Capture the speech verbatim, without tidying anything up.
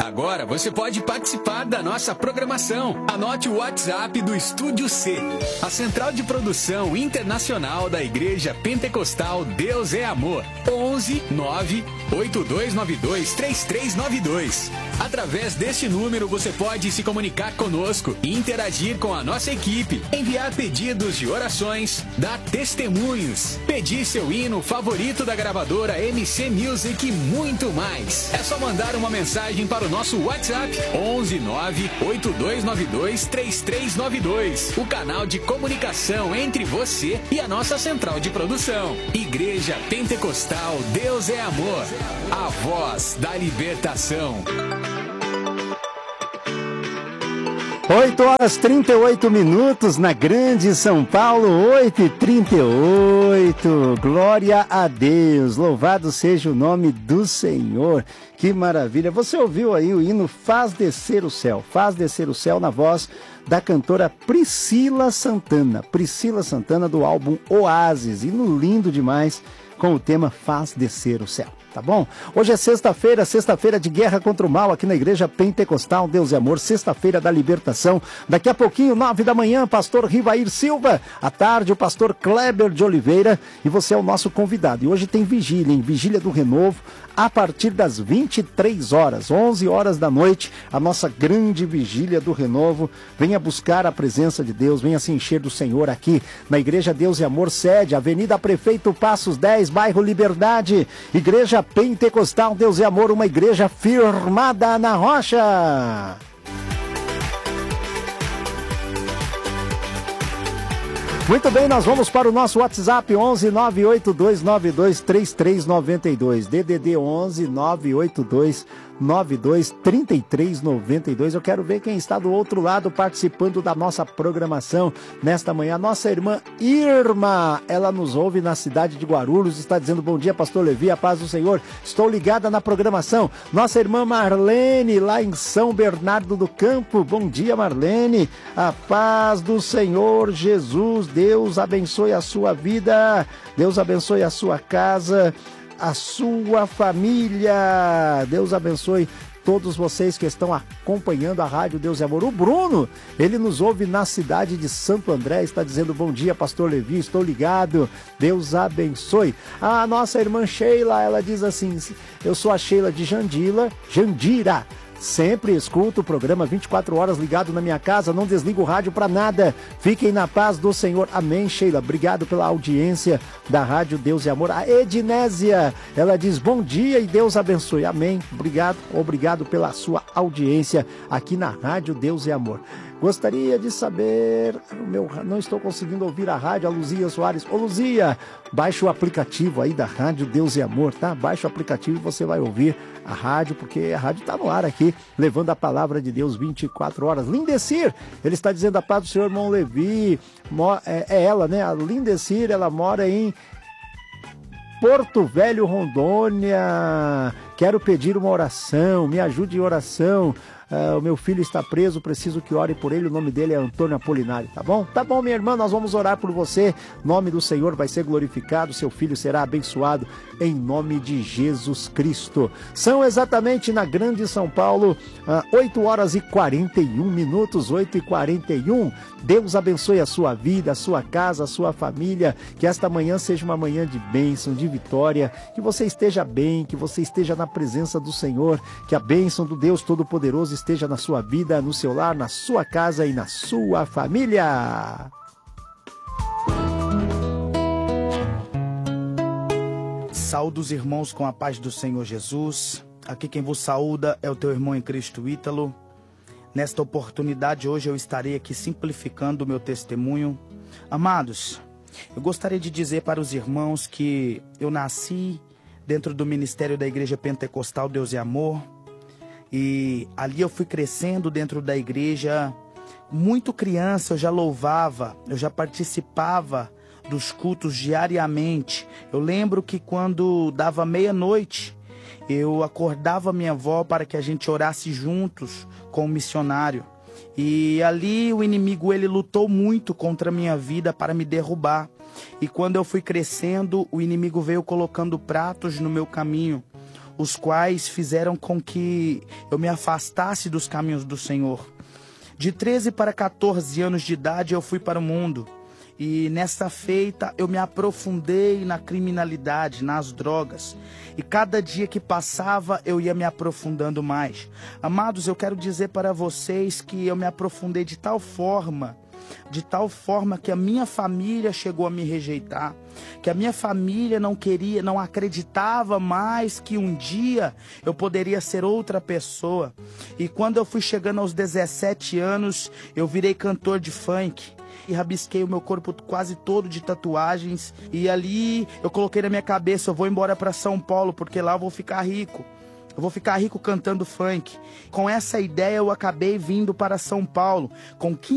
Agora você pode participar da nossa programação. Anote o WhatsApp do Estúdio C, a central de produção internacional da Igreja Pentecostal Deus é Amor. onze nove oito dois nove dois três três nove dois. Através deste número você pode se comunicar conosco e interagir com a nossa equipe, enviar pedidos de orações, dar testemunhos, pedir seu hino favorito da gravadora M C Music e muito mais. É só mandar uma mensagem para o nosso WhatsApp onze nove oito dois nove dois três três nove dois, o canal de comunicação entre você e a nossa central de produção. Igreja Pentecostal Deus é Amor, a voz da libertação. oito horas e trinta e oito minutos na Grande São Paulo, oito e trinta e oito. Glória a Deus, louvado seja o nome do Senhor. Que maravilha. Você ouviu aí o hino Faz Descer o Céu, Faz Descer o Céu, na voz da cantora Priscila Santana. Priscila Santana, do álbum Oásis, hino lindo demais, com o tema Faz Descer o Céu. Tá bom? Hoje é sexta-feira, sexta-feira de guerra contra o mal aqui na Igreja Pentecostal Deus é Amor, sexta-feira da libertação. Daqui a pouquinho, nove da manhã, pastor Rivair Silva. À tarde, o pastor Kleber de Oliveira. E você é o nosso convidado. E hoje tem vigília, hein? Vigília do Renovo, a partir das vinte e três horas, onze horas da noite, a nossa grande vigília do Renovo. Venha buscar a presença de Deus, venha se encher do Senhor aqui na Igreja Deus e Amor, sede, Avenida Prefeito Passos dez, bairro Liberdade. Igreja Pentecostal Deus e Amor, uma igreja firmada na rocha. Muito bem, nós vamos para o nosso WhatsApp onze nove oito dois nove dois três três nove dois, D D D onze nove oito dois nove dois três três nove dois. Eu quero ver quem está do outro lado participando da nossa programação nesta manhã. Nossa irmã Irma, ela nos ouve na cidade de Guarulhos, está dizendo: bom dia, pastor Levi, a paz do Senhor, estou ligada na programação. Nossa irmã Marlene, lá em São Bernardo do Campo, bom dia, Marlene, a paz do Senhor Jesus, Deus abençoe a sua vida, Deus abençoe a sua casa, a sua família. Deus abençoe todos vocês que estão acompanhando a Rádio Deus e Amor. O Bruno, ele nos ouve na cidade de Santo André, está dizendo: bom dia, pastor Levi, estou ligado, Deus abençoe. A nossa irmã Sheila, ela diz assim: eu sou a Sheila de Jandila, Jandira, sempre escuto o programa vinte e quatro horas ligado na minha casa, não desligo o rádio para nada. Fiquem na paz do Senhor. Amém, Sheila. Obrigado pela audiência da Rádio Deus e Amor. A Ednésia, ela diz: bom dia e Deus abençoe. Amém. Obrigado, obrigado pela sua audiência aqui na Rádio Deus e Amor. Gostaria de saber, meu, não estou conseguindo ouvir a rádio, a Luzia Soares. Ô Luzia, baixe o aplicativo aí da Rádio Deus e Amor, tá? Baixe o aplicativo e você vai ouvir a rádio, porque a rádio está no ar aqui, levando a palavra de Deus vinte e quatro horas. Lindecir, ele está dizendo: a paz do Senhor, irmão Levi, é, é ela, né? A Lindecir, ela mora em Porto Velho, Rondônia. Quero pedir uma oração, me ajude em oração. Uh, o meu filho está preso, preciso que ore por ele. O nome dele é Antônio Apolinário, tá bom? Tá bom, minha irmã, nós vamos orar por você. O nome do Senhor vai ser glorificado, seu filho será abençoado em nome de Jesus Cristo. São exatamente na Grande São Paulo, uh, oito horas e quarenta e um minutos, oito e quarenta e um. Deus abençoe a sua vida, a sua casa, a sua família. Que esta manhã seja uma manhã de bênção, de vitória. Que você esteja bem, que você esteja na presença do Senhor. Que a bênção do Deus Todo-Poderoso esteja na sua vida, no seu lar, na sua casa e na sua família. Saúdo os irmãos com a paz do Senhor Jesus. Aqui quem vos saúda é o teu irmão em Cristo, Ítalo. Nesta oportunidade, hoje eu estarei aqui simplificando o meu testemunho. Amados, eu gostaria de dizer para os irmãos que eu nasci dentro do ministério da Igreja Pentecostal Deus e Amor. E ali eu fui crescendo dentro da igreja. Muito criança eu já louvava, eu já participava dos cultos diariamente. Eu lembro que quando dava meia-noite, eu acordava minha avó para que a gente orasse juntos com o missionário. E ali o inimigo, ele lutou muito contra a minha vida para me derrubar. E quando eu fui crescendo, o inimigo veio colocando pratos no meu caminho. os quais fizeram com que eu me afastasse dos caminhos do Senhor. De treze para quatorze anos de idade eu fui para o mundo. E nessa feita eu me aprofundei na criminalidade, nas drogas. E cada dia que passava eu ia me aprofundando mais. Amados, eu quero dizer para vocês que eu me aprofundei de tal forma, de tal forma que a minha família chegou a me rejeitar, que a minha família não queria, não acreditava mais que um dia eu poderia ser outra pessoa. E quando eu fui chegando aos dezessete anos, eu virei cantor de funk. E rabisquei o meu corpo quase todo de tatuagens. E ali eu coloquei na minha cabeça, eu vou embora para São Paulo, porque lá eu vou ficar rico. Eu vou ficar rico cantando funk. Com essa ideia eu acabei vindo para São Paulo. Com